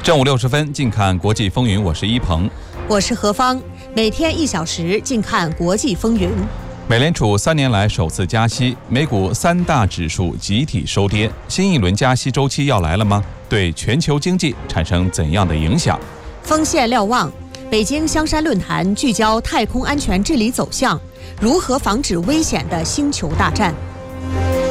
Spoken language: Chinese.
正午60分，近看国际风云，我是一鹏， 我是何芳。每天1小时，近看国际风云。 美联储3年来首次加息，美股3大指数集体收跌。新一轮加息周期要来了吗？对全球经济产生怎样的影响？ 锋线瞭望，北京香山论坛聚焦太空安全治理走向，如何防止危险的星球大战。